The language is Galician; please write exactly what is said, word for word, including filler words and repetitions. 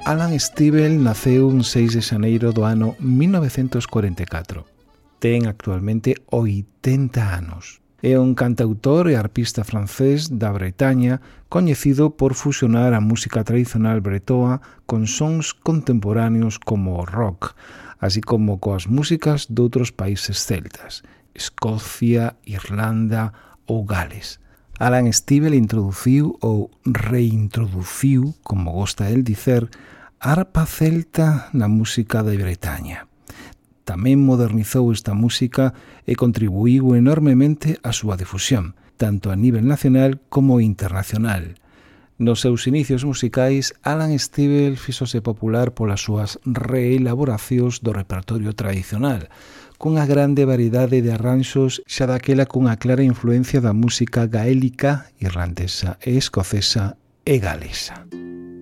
Alan Stivell naceu un seis de xaneiro do ano mil novecentos cuarenta e catro. Ten actualmente oitenta anos. É un cantautor e arpista francés da Bretaña coñecido por fusionar a música tradicional bretoa con sons contemporáneos como o rock, así como coas músicas doutros países celtas, Escocia, Irlanda ou Gales. Alan Stivell introduciu ou reintroduciu, como gosta el dicer, a arpa celta na música de Bretaña. Tamén modernizou esta música e contribuíu enormemente á súa difusión, tanto a nivel nacional como internacional. Nos seus inicios musicais, Alan Stivell fíxose popular polas súas reelaboracións do repertorio tradicional, cunha grande variedade de arranxos xa daquela cunha clara influencia da música gaélica, irlandesa e escocesa e galesa.